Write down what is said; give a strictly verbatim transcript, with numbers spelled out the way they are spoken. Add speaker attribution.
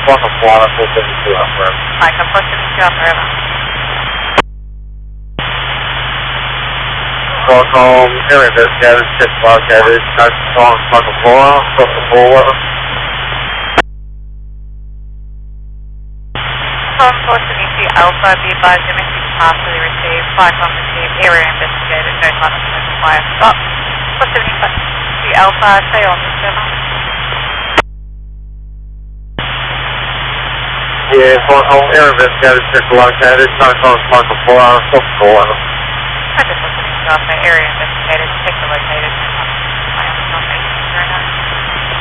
Speaker 1: Welcome, Florida, four seventy-two Alpha.
Speaker 2: Micah, four seventy-two Alpha, over.
Speaker 1: Welcome, area investigators, six blockaded, nice strong, Michael Flora, Welcome, Flora.
Speaker 2: Phone four seventy-two Alpha, be advised your message partially received, flight on received, area investigated, no time to require stop. four seventy-two Alpha, stay on this server.
Speaker 1: Yeah, welcome, area investigators, six blockaded, nice strong, Michael Flora, Welcome, Flora.
Speaker 2: I just want to Alpha, area investigated, sector located.